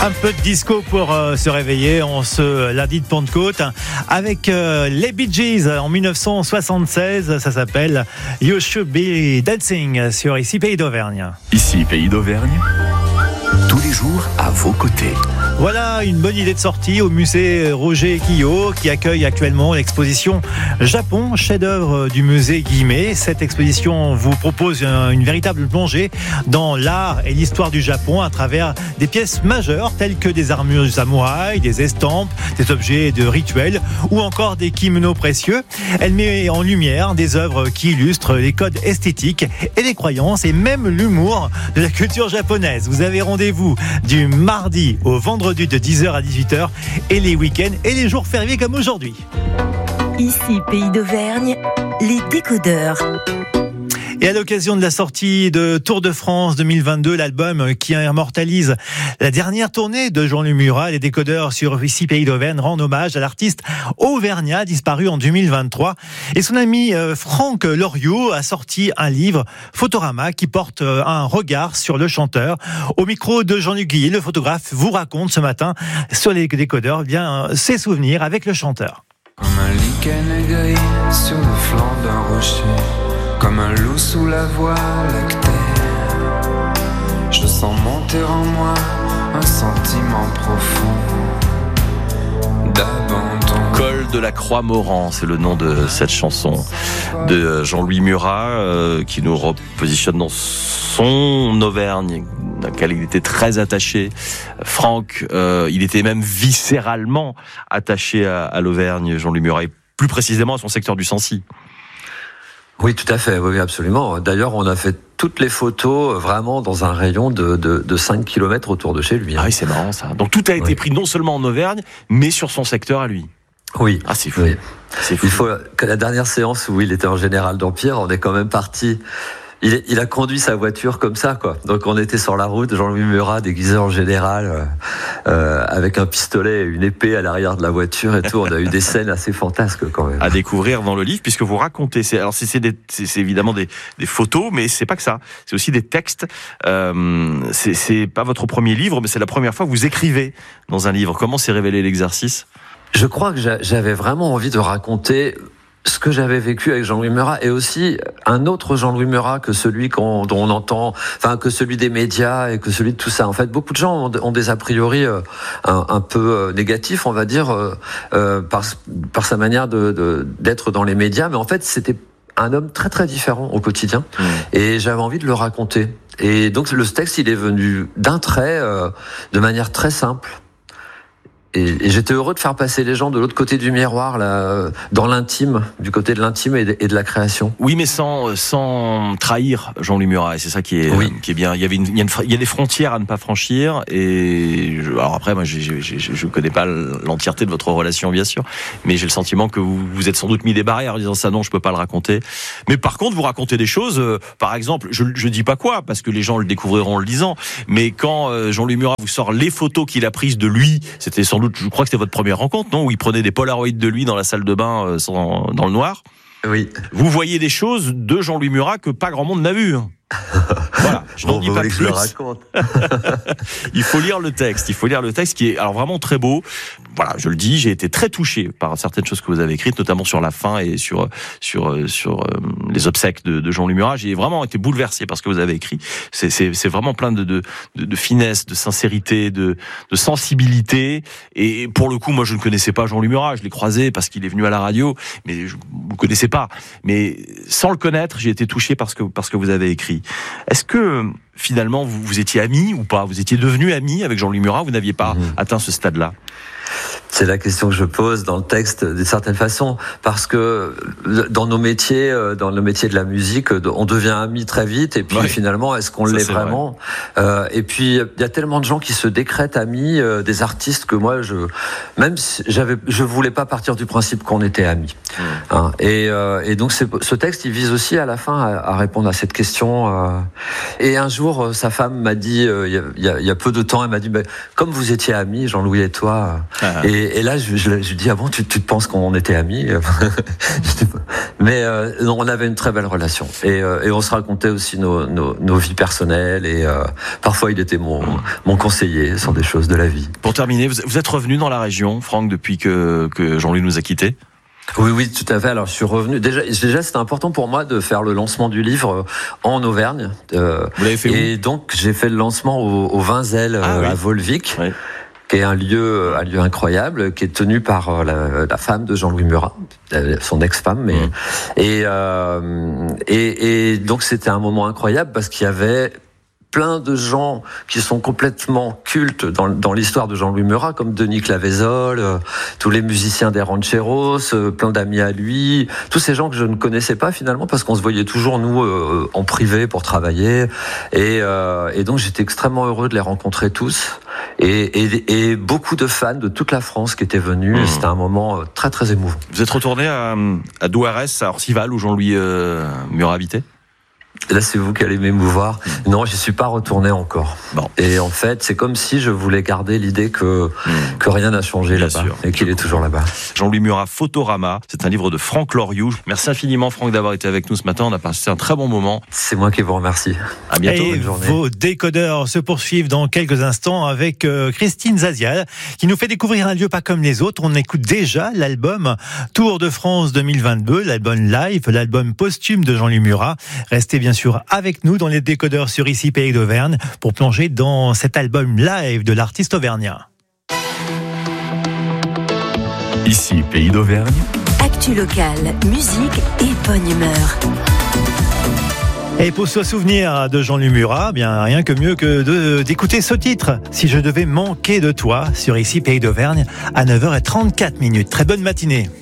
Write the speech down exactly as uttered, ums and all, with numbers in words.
Un peu de disco pour euh, se réveiller en ce lundi de Pentecôte avec euh, les Bee Gees en dix-neuf cent soixante-seize. Ça s'appelle You Should Be Dancing sur Ici Pays d'Auvergne. Ici Pays d'Auvergne, tous les jours à vos côtés. Voilà une bonne idée de sortie au musée Roger Quillot qui accueille actuellement l'exposition Japon, chef-d'œuvre du musée Guimet. Cette exposition vous propose une véritable plongée dans l'art et l'histoire du Japon à travers des pièces majeures telles que des armures samouraï, des estampes, des objets de rituels ou encore des kimonos précieux. Elle met en lumière des œuvres qui illustrent les codes esthétiques et les croyances et même l'humour de la culture japonaise. Vous avez rendez-vous du mardi au vendredi de dix heures à dix-huit heures et les week-ends et les jours fériés comme aujourd'hui. Ici, Pays d'Auvergne, les décodeurs. Et à l'occasion de la sortie de Tour de France deux mille vingt-deux, l'album qui immortalise la dernière tournée de Jean-Louis Murat, les décodeurs sur Ici Pays d'Auvergne rendent hommage à l'artiste auvergnat disparu en deux mille vingt-trois. Et son ami Franck Loriot a sorti un livre, Photorama, qui porte un regard sur le chanteur. Au micro de Jean-Luc Guillet, le photographe vous raconte ce matin sur les décodeurs eh bien ses souvenirs avec le chanteur. Comme un lichen aigri sur le flanc d'un rocher, comme un loup sous la voie lactée, je sens monter en moi un sentiment profond d'abandon. Col de la Croix-Morand, c'est le nom de cette chanson de Jean-Louis Murat euh, qui nous repositionne dans son Auvergne, à laquelle il était très attaché. Franck, euh, il était même viscéralement attaché à, à l'Auvergne, Jean-Louis Murat, et plus précisément à son secteur du Sancy. Oui, tout à fait, oui, absolument. D'ailleurs, on a fait toutes les photos vraiment dans un rayon de, de, de cinq kilomètres autour de chez lui. Ah oui, c'est marrant ça. Donc tout a été oui. pris non seulement en Auvergne, mais sur son secteur à lui. Oui. Ah, c'est fou. Oui. C'est fou. Il faut que la dernière séance où il était en général d'Empire, on est quand même parti. Il, il a conduit sa voiture comme ça, quoi. Donc on était sur la route, Jean-Louis Murat déguisé en général, euh, avec un pistolet et une épée à l'arrière de la voiture et tout. On a eu des scènes assez fantasques quand même. À découvrir dans le livre, puisque vous racontez. C'est, alors c'est, c'est, des, c'est, c'est évidemment des, des photos, mais c'est pas que ça. C'est aussi des textes. Euh, c'est, c'est pas votre premier livre, mais c'est la première fois que vous écrivez dans un livre. Comment s'est révélé l'exercice ? Je crois que j'avais vraiment envie de raconter ce que j'avais vécu avec Jean-Louis Murat et aussi un autre Jean-Louis Murat que celui qu'on, dont on entend, enfin que celui des médias et que celui de tout ça. En fait, beaucoup de gens ont, ont des a priori euh, un, un peu euh, négatifs, on va dire, euh, euh, par, par sa manière de, de, d'être dans les médias. Mais en fait, c'était un homme très très différent au quotidien mmh. et j'avais envie de le raconter. Et donc le texte, il est venu d'un trait, euh, de manière très simple. Et, et j'étais heureux de faire passer les gens de l'autre côté du miroir, là, dans l'intime, du côté de l'intime et de, et de la création. Oui, mais sans, sans trahir Jean-Louis Murat. Et c'est ça qui est, oui. qui est bien. Il y avait une, il y a une, il y a des frontières à ne pas franchir. Et je, alors après, moi, j'ai, j'ai, j'ai, je connais pas l'entièreté de votre relation, bien sûr, mais j'ai le sentiment que vous vous êtes sans doute mis des barrières en disant ça, non, je peux pas le raconter. Mais par contre, vous racontez des choses. Euh, par exemple, je, je dis pas quoi, parce que les gens le découvriront en le lisant. Mais quand euh, Jean-Louis Murat vous sort les photos qu'il a prises de lui, c'était sans je crois que c'était votre première rencontre, non ? Où il prenait des polaroïds de lui dans la salle de bain euh, sans, dans le noir. Oui. Vous voyez des choses de Jean-Louis Murat que pas grand monde n'a vu. Voilà, je n'en bon, dis pas plus. Je le raconte. Il faut lire le texte, il faut lire le texte qui est alors vraiment très beau. Voilà, je le dis, j'ai été très touché par certaines choses que vous avez écrites, notamment sur la fin et sur sur sur euh, les obsèques de, de Jean-Louis Murat. J'ai vraiment été bouleversé par ce que vous avez écrit. C'est c'est c'est vraiment plein de de de, de finesse, de sincérité, de de sensibilité. Et pour le coup, moi, je ne connaissais pas Jean-Louis Murat. Je l'ai croisé parce qu'il est venu à la radio, mais je ne le connaissais pas. Mais sans le connaître, j'ai été touché par ce que par ce que vous avez écrit. Est-ce que finalement vous, vous étiez amis ou pas ? Vous étiez devenu amis avec Jean-Louis Murat ? Vous n'aviez pas mmh. atteint ce stade-là ? C'est la question que je pose dans le texte d'une certaine façon, parce que dans nos métiers, dans le métier de la musique, on devient amis très vite, et puis oui. finalement, est-ce qu'on Ça, l'est vraiment ? euh, Et puis il y a tellement de gens qui se décrètent amis, euh, des artistes que moi, je même si j'avais, je voulais pas partir du principe qu'on était amis. Mmh. Hein, et, euh, et donc c'est, ce texte, il vise aussi à la fin à, à répondre à cette question. Euh, et un jour, sa femme m'a dit, euh, il y, a, il y a peu de temps, elle m'a dit, bah, comme vous étiez amis, Jean-Louis et toi, ah. et Et, et là, je, je, je lui dis, ah bon, tu, tu te penses qu'on était amis? Mais euh, non, on avait une très belle relation. Et, euh, et on se racontait aussi nos, nos, nos vies personnelles. Et euh, parfois, il était mon, mon conseiller sur des choses de la vie. Pour terminer, vous, vous êtes revenu dans la région, Franck, depuis que, que Jean-Louis nous a quittés? Oui, oui, tout à fait. Alors, je suis revenu. Déjà, déjà, c'était important pour moi de faire le lancement du livre en Auvergne. Euh, vous l'avez fait où? Et donc, j'ai fait le lancement au, au Vinzel ah, euh, oui. à Volvic. Oui. Qui est un lieu, un lieu incroyable, qui est tenu par la, la femme de Jean-Louis Murat, son ex-femme. Mais, mmh. et, euh, et, et donc c'était un moment incroyable parce qu'il y avait plein de gens qui sont complètement cultes dans, dans l'histoire de Jean-Louis Murat, comme Denis Clavaizolle, euh, tous les musiciens des Rancheros, euh, plein d'amis à lui, tous ces gens que je ne connaissais pas finalement, parce qu'on se voyait toujours, nous, euh, en privé pour travailler. Et, euh, et donc, j'étais extrêmement heureux de les rencontrer tous. Et, et, et beaucoup de fans de toute la France qui étaient venus. Mmh. C'était un moment très, très émouvant. Vous êtes retourné à, à Douarès, à Orcival, où Jean-Louis euh, Murat habitait? Là, c'est vous qui allez m'émouvoir. Non, j'y suis pas retourné encore. Bon. Et en fait, c'est comme si je voulais garder l'idée que, mmh. que rien n'a changé Bien là-bas sûr. Et qu'il est toujours là-bas. Jean-Louis Murat, Photorama. C'est un livre de Franck Loriou. Merci infiniment, Franck, d'avoir été avec nous ce matin. On a passé un très bon moment. C'est moi qui vous remercie. À bientôt. Et vos décodeurs se poursuivent dans quelques instants avec euh, Christine Zazial, qui nous fait découvrir un lieu pas comme les autres. On écoute déjà l'album Tour de France deux mille vingt-deux, l'album live, l'album posthume de Jean-Louis Murat. Restez bien sûr avec nous dans les décodeurs sur Ici Pays d'Auvergne pour plonger dans cet album live de l'artiste auvergnat. Ici Pays d'Auvergne. Actu locale, musique et bonne humeur. Et pour se souvenir de Jean-Louis Murat, bien rien que mieux que de, d'écouter ce titre. Si je devais manquer de toi sur Ici Pays d'Auvergne à neuf heures trente-quatre minutes. Très bonne matinée.